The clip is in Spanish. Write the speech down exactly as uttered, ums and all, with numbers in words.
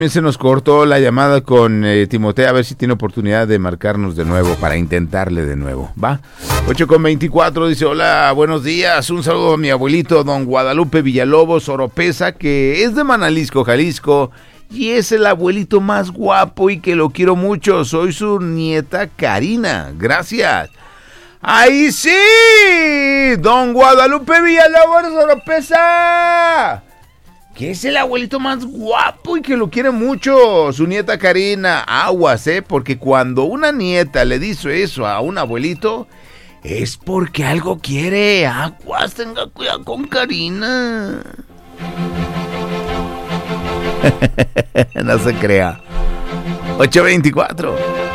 Se nos cortó la llamada con eh, Timotea, a ver si tiene oportunidad de marcarnos de nuevo para intentarle de nuevo, ¿va? ocho con veinticuatro dice, hola, buenos días, un saludo a mi abuelito don Guadalupe Villalobos Oropesa, que es de Manalisco, Jalisco, y es el abuelito más guapo y que lo quiero mucho, soy su nieta Karina, gracias. ¡Ahí sí! Don Guadalupe Villalobos Oropesa, que es el abuelito más guapo y que lo quiere mucho, su nieta Karina. Aguas, ¿eh? Porque cuando una nieta le dice eso a un abuelito, es porque algo quiere. Aguas, tenga cuidado con Karina. No se crea. ocho veinticuatro